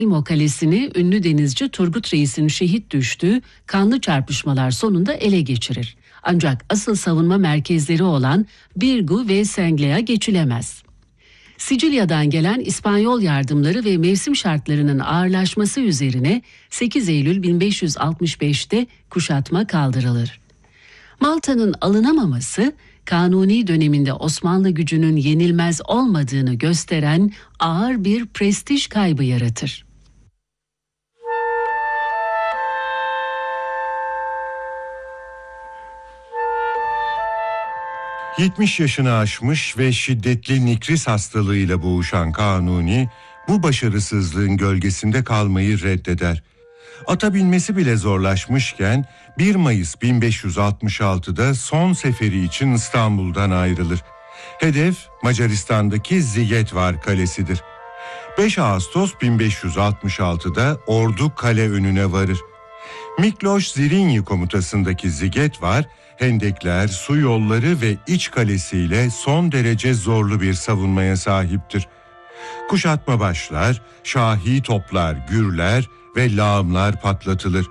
Imo Kalesi'ni ünlü denizci Turgut Reis'in şehit düştüğü kanlı çarpışmalar sonunda ele geçirir. Ancak asıl savunma merkezleri olan Birgu ve Senglea geçilemez. Sicilya'dan gelen İspanyol yardımları ve mevsim şartlarının ağırlaşması üzerine 8 Eylül 1565'te kuşatma kaldırılır. Malta'nın alınamaması, Kanuni döneminde Osmanlı gücünün yenilmez olmadığını gösteren ağır bir prestij kaybı yaratır. ...70 yaşını aşmış ve şiddetli nikris hastalığıyla boğuşan Kanuni... ...bu başarısızlığın gölgesinde kalmayı reddeder. Ata binmesi bile zorlaşmışken 1 Mayıs 1566'da son seferi için İstanbul'dan ayrılır. Hedef Macaristan'daki Zigetvar Kalesi'dir. 5 Ağustos 1566'da ordu kale önüne varır. Mikloş Zrinyi komutasındaki Zigetvar, hendekler, su yolları ve iç kalesiyle son derece zorlu bir savunmaya sahiptir. Kuşatma başlar, şahi toplar gürler ve lağımlar patlatılır.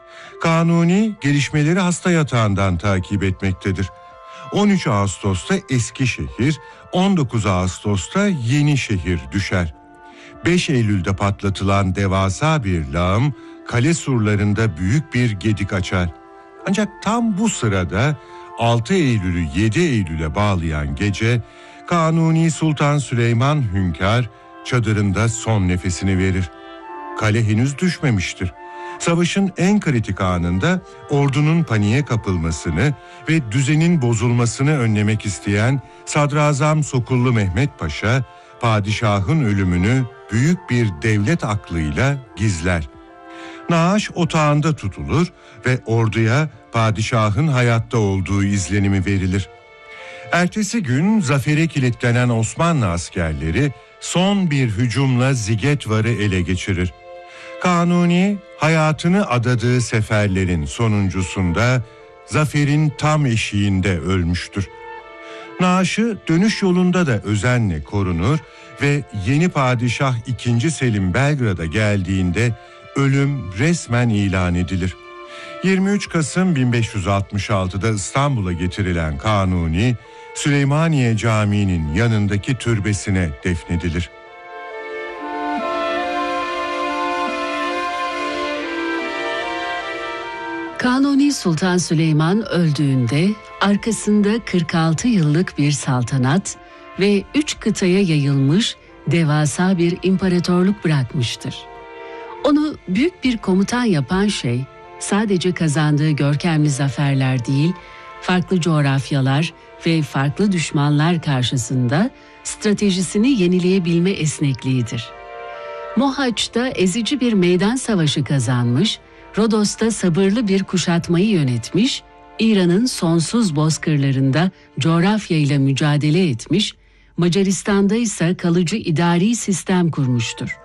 Kanuni gelişmeleri hasta yatağından takip etmektedir. 13 Ağustos'ta Eskişehir, 19 Ağustos'ta Yenişehir düşer. 5 Eylül'de patlatılan devasa bir lağım kale surlarında büyük bir gedik açar. Ancak tam bu sırada 6 Eylül'ü 7 Eylül'e bağlayan gece Kanuni Sultan Süleyman Hünkâr çadırında son nefesini verir. Kale henüz düşmemiştir. Savaşın en kritik anında ordunun paniğe kapılmasını ve düzenin bozulmasını önlemek isteyen Sadrazam Sokullu Mehmet Paşa, padişahın ölümünü büyük bir devlet aklıyla gizler. Naaş otağında tutulur ve orduya padişahın hayatta olduğu izlenimi verilir. Ertesi gün zafere kilitlenen Osmanlı askerleri son bir hücumla Zigetvar'ı ele geçirir. Kanuni hayatını adadığı seferlerin sonuncusunda zaferin tam eşiğinde ölmüştür. Naaşı dönüş yolunda da özenle korunur ve yeni padişah 2. Selim Belgrad'a geldiğinde ölüm resmen ilan edilir. 23 Kasım 1566'da İstanbul'a getirilen Kanuni, Süleymaniye Camii'nin yanındaki türbesine defnedilir. Kanuni Sultan Süleyman öldüğünde arkasında 46 yıllık bir saltanat ve 3 kıtaya yayılmış devasa bir imparatorluk bırakmıştır. Onu büyük bir komutan yapan şey sadece kazandığı görkemli zaferler değil, farklı coğrafyalar ve farklı düşmanlar karşısında stratejisini yenileyebilme esnekliğidir. Mohaç'ta ezici bir meydan savaşı kazanmış, Rodos'ta sabırlı bir kuşatmayı yönetmiş, İran'ın sonsuz bozkırlarında coğrafyayla mücadele etmiş, Macaristan'da ise kalıcı idari sistem kurmuştur.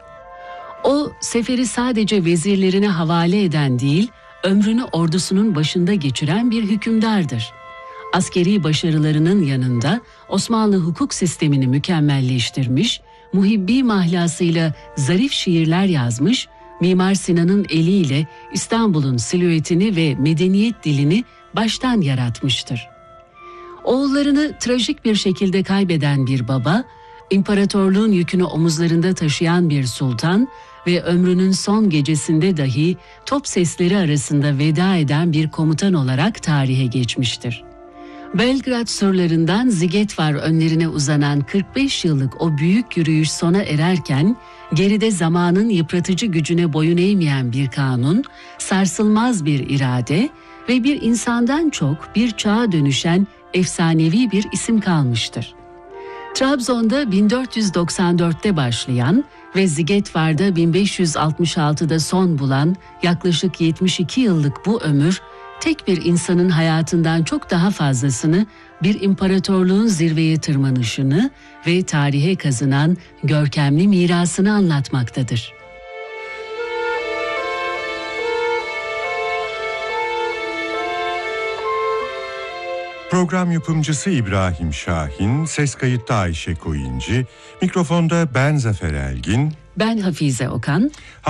O, seferi sadece vezirlerine havale eden değil, ömrünü ordusunun başında geçiren bir hükümdardır. Askeri başarılarının yanında Osmanlı hukuk sistemini mükemmelleştirmiş, muhibbi mahlasıyla zarif şiirler yazmış, Mimar Sinan'ın eliyle İstanbul'un silüetini ve medeniyet dilini baştan yaratmıştır. Oğullarını trajik bir şekilde kaybeden bir baba, imparatorluğun yükünü omuzlarında taşıyan bir sultan ve ömrünün son gecesinde dahi top sesleri arasında veda eden bir komutan olarak tarihe geçmiştir. Belgrad surlarından Zigetvar önlerine uzanan 45 yıllık o büyük yürüyüş sona ererken, geride zamanın yıpratıcı gücüne boyun eğmeyen bir kanun, sarsılmaz bir irade ve bir insandan çok bir çağa dönüşen efsanevi bir isim kalmıştır. Trabzon'da 1494'te başlayan ve Zigetvar'da 1566'da son bulan yaklaşık 72 yıllık bu ömür, tek bir insanın hayatından çok daha fazlasını, bir imparatorluğun zirveye tırmanışını ve tarihe kazınan görkemli mirasını anlatmaktadır. Program yapımcısı İbrahim Şahin, ses kayıtta Ayşe Koyuncu, mikrofonda ben Zafer Elgin. Ben Hafize Okan.